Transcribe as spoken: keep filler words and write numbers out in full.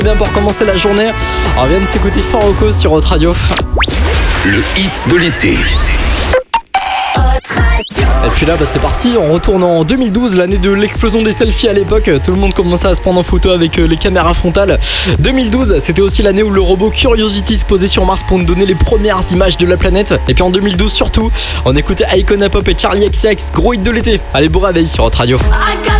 Bien pour commencer la journée, on vient de s'écouter Fort Rocco sur Hot Radio. Le hit de l'été. Et puis là bah c'est parti, on retourne en deux mille douze, l'année de l'explosion des selfies à l'époque. Tout le monde commençait à se prendre en photo avec les caméras frontales. deux mille douze, c'était aussi l'année où le robot Curiosity se posait sur Mars pour nous donner les premières images de la planète. Et puis en deux mille douze surtout, on écoutait Icona Pop et Charlie X C X, gros hit de l'été. Allez, bon réveil sur Hot Radio.